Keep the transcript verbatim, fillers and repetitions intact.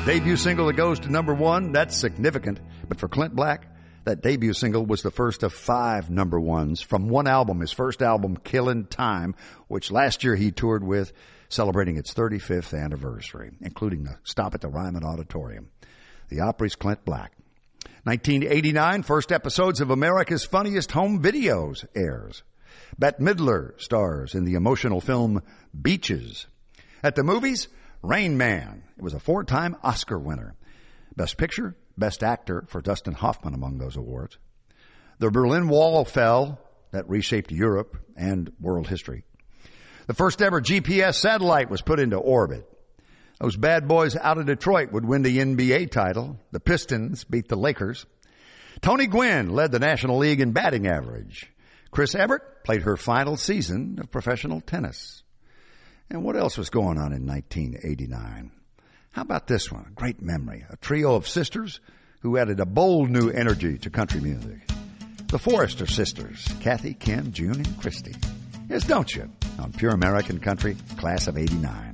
debut single that goes to number one, that's significant. But for Clint Black, that debut single was the first of five number ones from one album, his first album, Killin' Time, which last year he toured with, celebrating its thirty-fifth anniversary, including the stop at the Ryman Auditorium. The Opry's Clint Black. nineteen eighty-nine, first episodes of America's Funniest Home Videos airs. Bette Midler stars in the emotional film Beaches. At the movies, Rain Man. It was a four-time Oscar winner. Best Picture, Best Actor for Dustin Hoffman among those awards. The Berlin Wall fell. That reshaped Europe and world history. The first ever G P S satellite was put into orbit. Those bad boys out of Detroit would win the N B A title. The Pistons beat the Lakers. Tony Gwynn led the National League in batting average. Chris Evert played her final season of professional tennis. And what else was going on in nineteen eighty-nine? How about this one? A great memory. A trio of sisters who added a bold new energy to country music. The Forrester Sisters, Kathy, Kim, June, and Christy. Yes, don't you? On Pure American Country, Class of eighty-nine.